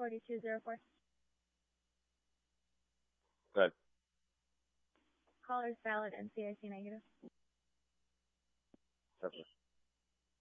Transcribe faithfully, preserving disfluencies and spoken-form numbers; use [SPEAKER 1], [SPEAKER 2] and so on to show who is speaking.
[SPEAKER 1] forty-two oh four.
[SPEAKER 2] Good.
[SPEAKER 1] Caller's valid N C I C negative.
[SPEAKER 2] Definitely.